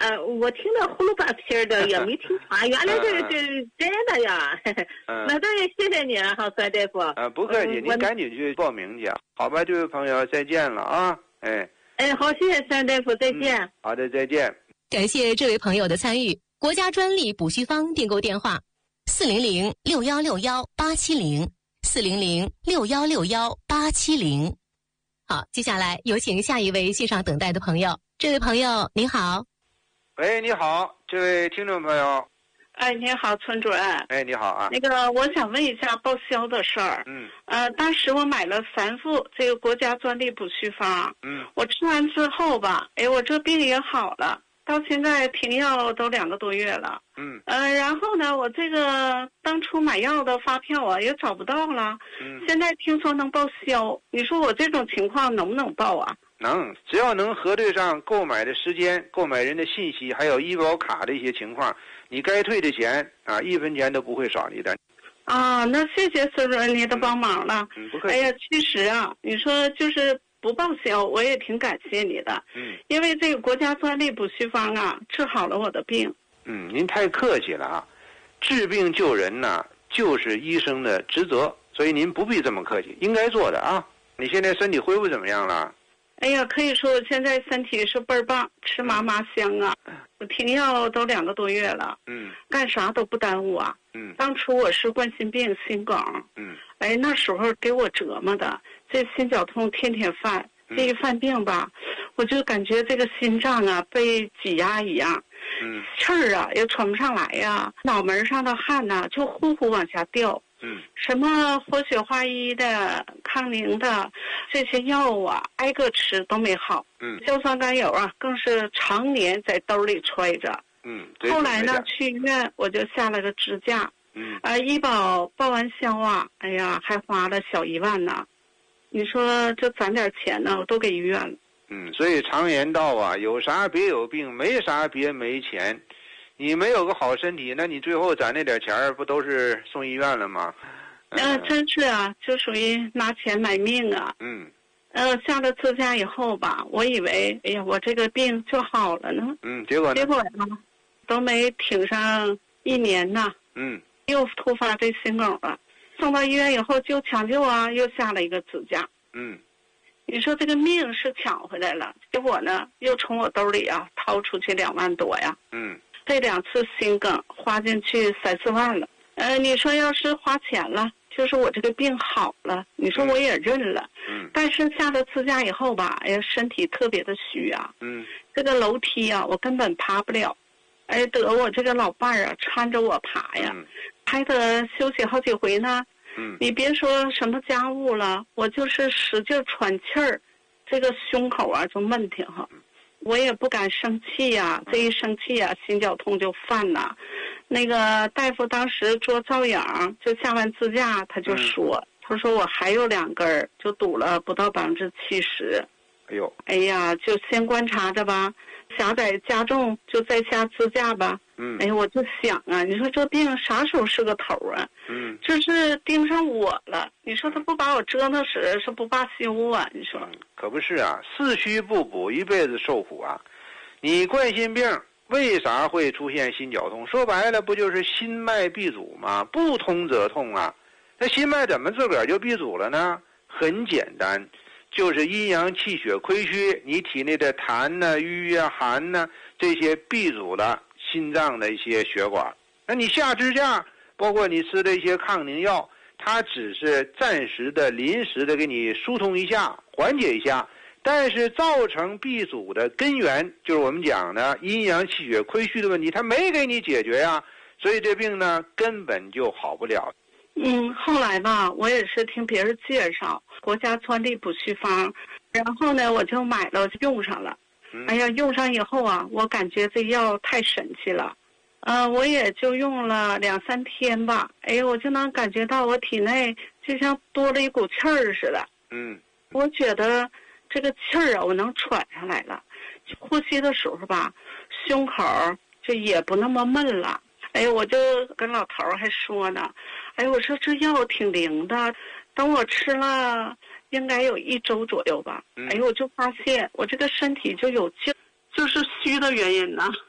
我听到呼噜巴片的也没听话，原来这真的呀。那对，谢谢你啊，好，孙大夫。 不客气，您赶紧去报名去。好吧，这位朋友，再见了啊。 好，谢谢孙大夫，再见。 好的，再见。 感谢这位朋友的参与。国家专利补虚方订购电话400-6161-870，400-6161-870。好，接下来有请下一位线上等待的朋友。这位朋友您好。 喂，你好，这位听众朋友。 你好，村主任。 你好啊。 那个，我想问一下报销的事儿。当时我买了3副这个国家专利补虚方。我吃完之后吧，我这病也好了，到现在停药都2个多月了。然后呢，我这个当初买药的发票啊也找不到了。现在听说能报销，你说我这种情况能不能报啊？ 能，只要能核对上购买的时间、购买人的信息，还有医保卡的一些情况，你该退的钱啊，1分钱都不会少你的。 那谢谢孙主任您的帮忙了。 不客气。 其实啊，你说就是不报销，我也挺感谢你的。因为这个国家专利补虚方啊，治好了我的病。 您太客气了啊，治病救人呢，就是医生的职责，所以您不必这么客气，应该做的啊。你现在身体恢复怎么样了？ 可以说我现在身体是倍儿棒，吃嘛嘛香啊。我停药都2个多月了。干啥都不耽误啊。当初我是冠心病、心梗。那时候给我折磨的，这心绞痛天天犯，这一犯病吧，我就感觉这个心脏啊被挤压一样。气儿啊也喘不上来呀，脑门上的汗呐就呼呼往下掉。什么活血化瘀的、康宁的这些药啊，挨个吃都没好。硝酸甘油啊，更是常年在兜里揣着。后来呢，去医院我就下了个支架。医保报完销啊，还花了小1万呢。你说这攒点钱呢，我都给医院了。 所以常言道啊，有啥别有病，没啥别没钱。你没有个好身体，那你最后攒那点钱不都是送医院了吗？ 真是啊，就属于拿钱买命啊。下了支架以后吧，我以为我这个病就好了呢。 结果呢？ 都没挺上1年呢。又突发这心梗了，送到医院以后就抢救啊，又下了一个支架。你说这个命是抢回来了，结果呢又从我兜里啊掏出去2万多呀。这2次心梗花进去3、4万了。你说要是花钱了，就是我这个病好了，你说我也认了。但是下了支架以后吧，身体特别的虚啊。这个楼梯啊，我根本爬不了。得我这个老伴儿啊搀着我爬呀，还得休息好几回呢。你别说什么家务了，我就是使劲喘气儿，这个胸口啊就闷挺哈。我也不敢生气呀，这一生气呀，心绞痛就犯了。那个大夫当时做造影，就下完支架，他就说，他说我还有2根，就堵了不到70%。就先观察着吧，狭窄加重就再下支架吧。我就想啊，你说这病啥时候是个头啊？就是盯上我了。你说他不把我折腾死，是不罢休啊？你说可不是啊，四虚不补，一辈子受苦啊。你冠心病为啥会出现心绞痛？说白了，不就是心脉闭阻吗？不通则痛啊。那心脉怎么自个儿就闭阻了呢？很简单，就是阴阳气血亏虚，你体内的痰呢、瘀啊、寒呢，这些闭阻了心脏的一些血管。那你下支架，包括你吃的一些抗凝药，它只是暂时的、临时的给你疏通一下、缓解一下，但是造成闭阻的根源，就是我们讲的阴阳气血亏虚的问题，它没给你解决呀，所以这病呢根本就好不了。 后来吧，我也是听别人介绍国家专利补虚方，然后呢我就买了，用上了。用上以后啊，我感觉这药太神奇了。我也就用了2、3天吧，我就能感觉到我体内就像多了一股气儿似的。我觉得这个气儿啊，我能喘上来了，呼吸的时候吧，胸口就也不那么闷了。我就跟老头儿还说呢，我说这药挺灵的，等我吃了应该有1周左右吧。我就发现我这个身体就有劲，就是虚的原因呢。